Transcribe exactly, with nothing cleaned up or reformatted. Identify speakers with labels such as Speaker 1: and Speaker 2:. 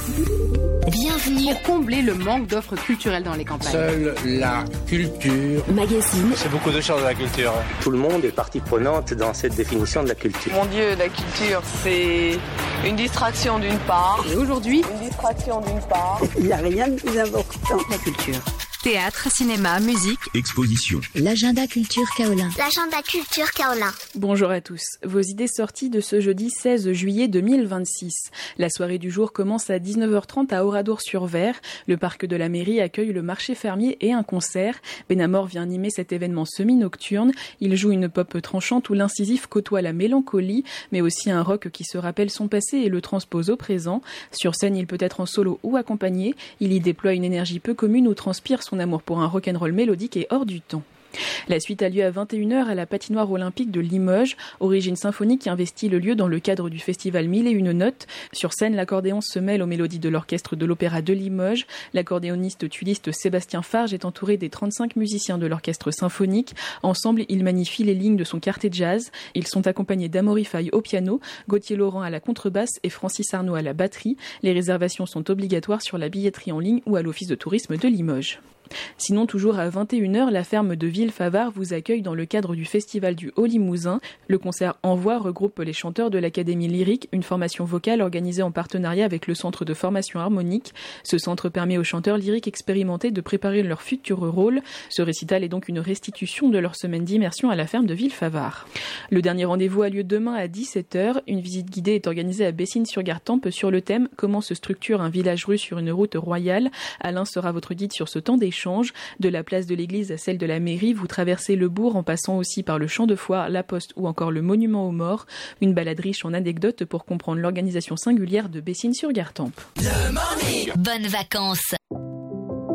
Speaker 1: Bienvenue. Pour combler le manque d'offres culturelles dans les campagnes.
Speaker 2: Seule la culture.
Speaker 3: Magazine.
Speaker 4: C'est beaucoup de choses, la culture.
Speaker 5: Tout le monde est partie prenante dans cette définition de la culture.
Speaker 6: Mon Dieu, la culture, c'est une distraction d'une part.
Speaker 1: Et aujourd'hui,
Speaker 6: une distraction d'une part.
Speaker 3: Il n'y a rien de plus important.
Speaker 1: La culture.
Speaker 7: Théâtre, cinéma, musique,
Speaker 8: exposition.
Speaker 9: L'agenda culture Kaolin.
Speaker 10: L'agenda culture Kaolin.
Speaker 11: Bonjour à tous. Vos idées sorties de ce jeudi seize juillet deux mille vingt-six. La soirée du jour commence à dix-neuf heures trente à Oradour-sur-Ver. Le parc de la mairie accueille le marché fermier et un concert. Benamor vient animer cet événement semi-nocturne. Il joue une pop tranchante où l'incisif côtoie la mélancolie, mais aussi un rock qui se rappelle son passé et le transpose au présent. Sur scène, il peut être en solo ou accompagné. Il y déploie une énergie peu commune où transpire son amour pour un rock'n'roll mélodique et hors du temps. La suite a lieu à vingt et une heures à la patinoire olympique de Limoges. Origine symphonique qui investit le lieu dans le cadre du festival Mille et une notes. Sur scène, l'accordéon se mêle aux mélodies de l'orchestre de l'Opéra de Limoges. L'accordéoniste tuiliste Sébastien Farge est entouré des trente-cinq musiciens de l'orchestre symphonique. Ensemble, ils magnifient les lignes de son quartet jazz. Ils sont accompagnés d'Amaury Faye au piano, Gauthier Laurent à la contrebasse et Francis Arnaud à la batterie. Les réservations sont obligatoires sur la billetterie en ligne ou à l'office de tourisme de Limoges. Sinon, toujours à vingt et une heures, la ferme de Villefavard vous accueille dans le cadre du festival du Haut-Limousin. Le concert Envoi regroupe les chanteurs de l'Académie lyrique, une formation vocale organisée en partenariat avec le Centre de formation harmonique. Ce centre permet aux chanteurs lyriques expérimentés de préparer leur futur rôle. Ce récital est donc une restitution de leur semaine d'immersion à la ferme de Villefavard. Le dernier rendez-vous a lieu demain à dix-sept heures. Une visite guidée est organisée à Bessines-sur-Gartempe sur le thème « Comment se structure un village russe sur une route royale ?» Alain sera votre guide sur ce temps d'échange. De la place de l'église à celle de la mairie, vous traversez le bourg en passant aussi par le champ de foire, la poste ou encore le monument aux morts. Une balade riche en anecdotes pour comprendre l'organisation singulière de Bessines-sur-Gartempe.
Speaker 7: bonnes vacances.